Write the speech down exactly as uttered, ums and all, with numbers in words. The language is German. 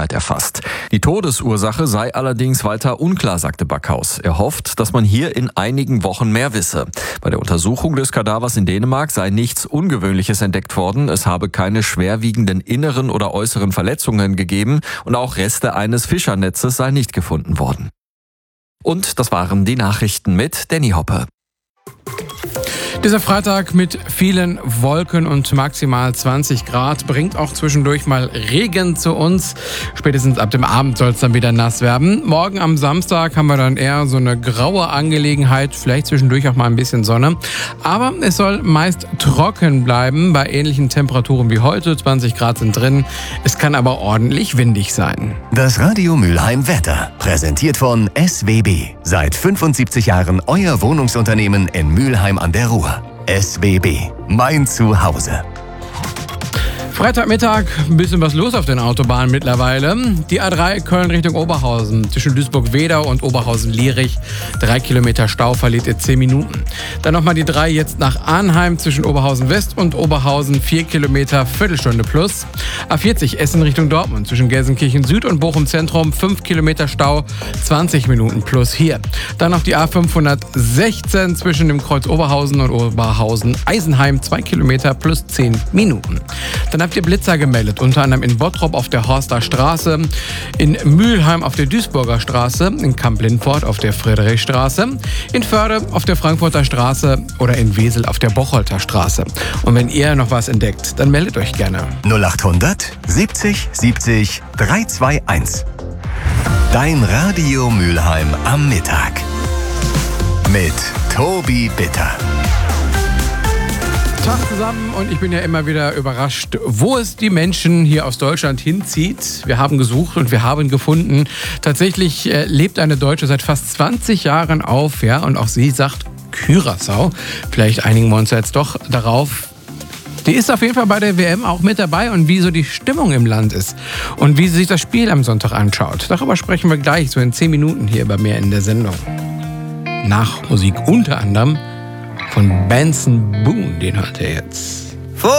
Öffentlichkeit erfasst. Die Todesursache sei allerdings weiter unklar, sagte Backhaus. Er hofft, dass man hier in einigen Wochen mehr wisse. Bei der Untersuchung des Kadavers in Dänemark sei nichts Ungewöhnliches entdeckt worden. Es habe keine schwerwiegenden inneren oder äußeren Verletzungen gegeben und auch Reste eines Fischernetzes sei nicht gefunden worden. Und das waren die Nachrichten mit Danny Hoppe. Dieser Freitag mit vielen Wolken und maximal zwanzig Grad bringt auch zwischendurch mal Regen zu uns. Spätestens ab dem Abend soll es dann wieder nass werden. Morgen am Samstag haben wir dann eher so eine graue Angelegenheit, vielleicht zwischendurch auch mal ein bisschen Sonne. Aber es soll meist trocken bleiben bei ähnlichen Temperaturen wie heute. zwanzig Grad sind drin. Es kann aber ordentlich windig sein. Das Radio Mülheim Wetter, präsentiert von S W B. Seit fünfundsiebzig Jahren euer Wohnungsunternehmen in Mülheim an der Ruhr. S W B, mein Zuhause. Freitagmittag, ein bisschen was los auf den Autobahnen mittlerweile. Die A drei Köln Richtung Oberhausen, zwischen Duisburg-Wedau und Oberhausen-Lierich. Drei Kilometer Stau, verliert ihr zehn Minuten. Dann nochmal die drei jetzt nach Arnheim, zwischen Oberhausen-West und Oberhausen. Vier Kilometer, Viertelstunde plus. A vierzig Essen Richtung Dortmund, zwischen Gelsenkirchen Süd und Bochum Zentrum. Fünf Kilometer Stau, zwanzig Minuten plus hier. Dann noch die A fünfhundertsechzehn zwischen dem Kreuz Oberhausen und Oberhausen-Eisenheim. Zwei Kilometer plus zehn Minuten. Dann habt ihr Blitzer gemeldet, unter anderem in Bottrop auf der Horster Straße, in Mülheim auf der Duisburger Straße, in Kamp-Lindfort auf der Friedrichstraße, in Förde auf der Frankfurter Straße oder in Wesel auf der Bocholter Straße. Und wenn ihr noch was entdeckt, dann meldet euch gerne. null achthundert siebzig siebzig dreihunderteinundzwanzig. Dein Radio Mülheim am Mittag. Mit Tobi Bitter. Tag zusammen und ich bin ja immer wieder überrascht, wo es die Menschen hier aus Deutschland hinzieht. Wir haben gesucht und wir haben gefunden. Tatsächlich äh, lebt eine Deutsche seit fast zwanzig Jahren auf, ja, und auch sie sagt Curaçao. Vielleicht einigen wir uns jetzt doch darauf. Die ist auf jeden Fall bei der W M auch mit dabei und wie so die Stimmung im Land ist und wie sie sich das Spiel am Sonntag anschaut. Darüber sprechen wir gleich so in zehn Minuten hier bei mir in der Sendung. Nach Musik unter anderem von Benson Boone, den hört ihr jetzt.